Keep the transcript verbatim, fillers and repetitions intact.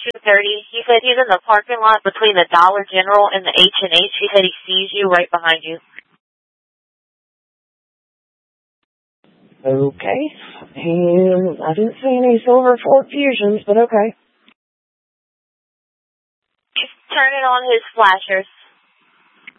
two thirty. He said he's in the parking lot between the Dollar General and the H and H. He said he sees you right behind you. Okay. And I didn't see any silver Ford Fusions, but okay. He's turning on his flashers.